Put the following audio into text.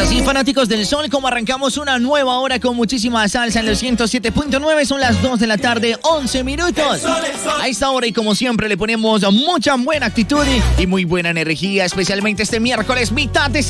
así, fanáticos del sol, como arrancamos una nueva hora con muchísima salsa en los 107.9, son las 2 de la tarde, 11 minutos. A esta hora y como siempre le ponemos mucha buena actitud y muy buena energía, especialmente este miércoles, mitad de